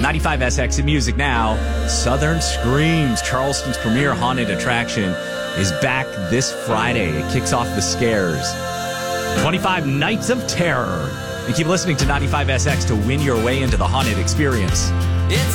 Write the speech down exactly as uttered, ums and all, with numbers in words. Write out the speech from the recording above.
ninety-five S X in music now. Southern Screams, Charleston's premier haunted attraction, is back this Friday. It kicks off the scares. twenty-five Nights of Terror. And keep listening to ninety-five S X to win your way into the haunted experience. It's